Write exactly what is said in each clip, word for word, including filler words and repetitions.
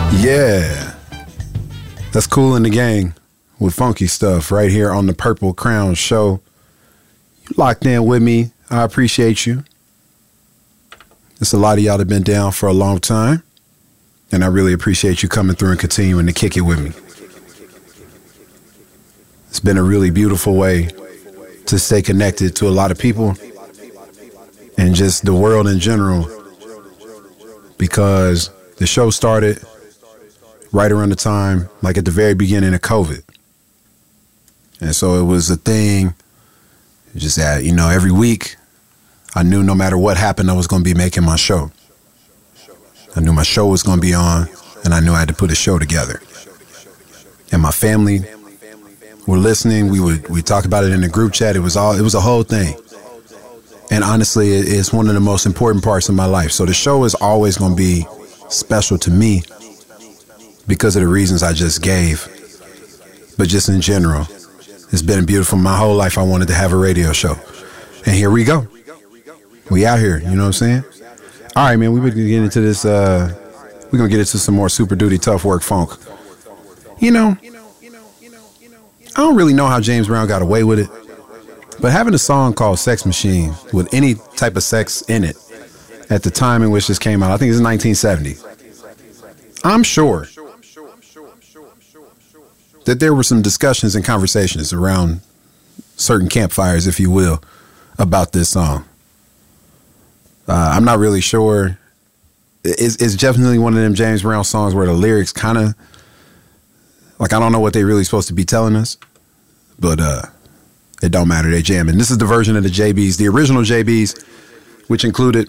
Yeah, that's Kool and the Gang with Funky Stuff right here on the Purple Crown Show. You locked in with me. I appreciate you. There's a lot of y'all that been down for a long time, and I really appreciate you coming through and continuing to kick it with me. It's been a really beautiful way to stay connected to a lot of people and just the world in general, because the show started right around the time, like at the very beginning of COVID. And so it was a thing, just that, you know, every week I knew no matter what happened, I was going to be making my show. I knew my show was going to be on, and I knew I had to put a show together. And my family were listening. We would we talked about it in the group chat. It was all it was a whole thing. And honestly, it, it's one of the most important parts of my life. So the show is always going to be special to me because of the reasons I just gave. But just in general, it's been beautiful. My whole life I wanted to have a radio show. And here we go. We out here, you know what I'm saying? All right, man, we're going to get into this. Uh, we're going to get into some more Super Duty Tough Work funk. You know, I don't really know how James Brown got away with it, but having a song called Sex Machine with any type of sex in it at the time in which this came out, I think it was nineteen seventy, I'm sure that there were some discussions and conversations around certain campfires, if you will, about this song. Uh, I'm not really sure. It's, it's definitely one of them James Brown songs where the lyrics kind of, like, I don't know what they really supposed to be telling us, but uh, it don't matter. They jamming. This is the version of the J Bs, the original J Bs, which included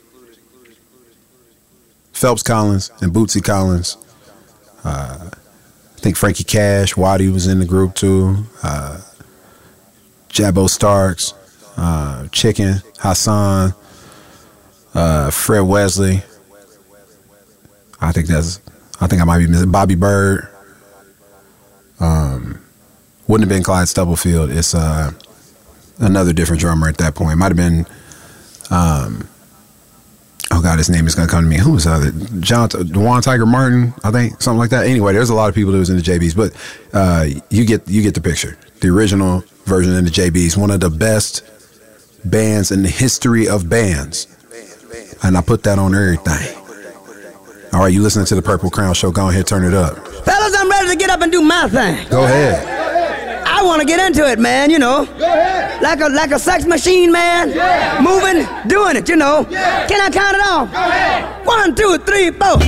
Phelps Collins and Bootsy Collins. Uh, I think Frankie Cash, Waddy was in the group too. Uh, Jabbo Starks, uh, Chicken, Hassan, uh, Fred Wesley. I think that's. I think I might be missing Bobby Bird. Um, wouldn't have been Clyde Stubblefield. It's uh, another different drummer at that point. It might have been. Um, oh God, his name is gonna come to me. Who was other? John Dewan Tiger Martin, I think, something like that. Anyway, there's a lot of people that was in the J Bs, but uh, you get you get the picture. The original version of the J Bs, one of the best bands in the history of bands, and I put that on everything. All right, you listening to the Purple Crown Show? Go ahead, turn it up. Fellas, I'm ready to get up and do my thing. Go ahead. I want to get into it, man, you know. Go ahead. Like a like a sex machine, man. Yeah. Moving, doing it, you know. Yeah. Can I count it off? Go ahead. One, two, three, four.